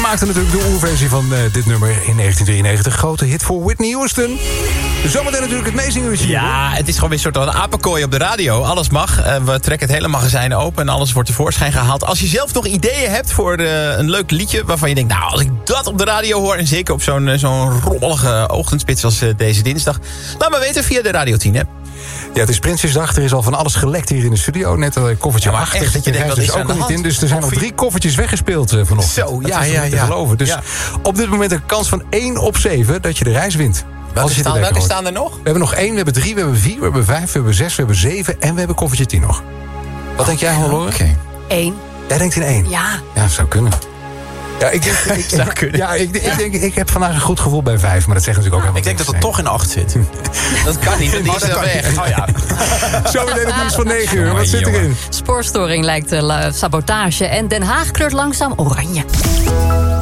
maakte natuurlijk de oerversie van dit nummer in 1993. Grote hit voor Whitney Houston. Zometeen natuurlijk het meezinguurtje. Ja, het is gewoon weer een soort van een apenkooi op de radio. Alles mag. We trekken het hele magazijn open en alles wordt tevoorschijn gehaald. Als je zelf nog ideeën hebt voor een leuk liedje waarvan je denkt, nou, als ik dat op de radio hoor, en zeker op zo'n rommelige ochtendspits als deze dinsdag, laat me weten via de Radio 10 app. Ja, het is Prinsjesdag. Er is al van alles gelekt hier in de studio. Net een koffertje Ja, maar achter. echt, dat je denkt, wat dus is er ook aan de niet hand? in. Dus er zijn nog 3 koffertjes weggespeeld vanochtend. Zo, Dat ja, is ja, niet te ja. geloven. Dus Ja. op dit moment een kans van 1 op 7 dat je de reis wint. Welke staan er nog? We hebben nog 1, we hebben 3, we hebben 4, we hebben 5, we hebben 6, we hebben 7 en we hebben koffertje 10 nog. Wat denk jij, Hannelore? Oké. 1. Jij denkt in 1? Ja. Ja, zou kunnen. Ja, ik heb vandaag een goed gevoel bij 5, maar dat zegt natuurlijk ook helemaal Ik denk dat het toch in 8 zit. Dat kan niet, dat is weg. Oh ja. Zometeen het nieuws van 9 uur. Wat zit erin? Spoorstoring lijkt sabotage en Den Haag kleurt langzaam oranje.